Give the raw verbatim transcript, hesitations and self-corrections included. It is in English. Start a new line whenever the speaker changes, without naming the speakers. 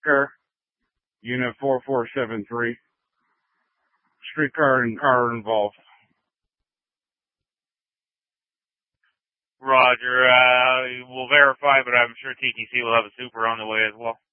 Car, unit four four seven three. Streetcar and car involved.
Roger. Uh, we'll verify, but I'm sure T T C will have a super on the way as well.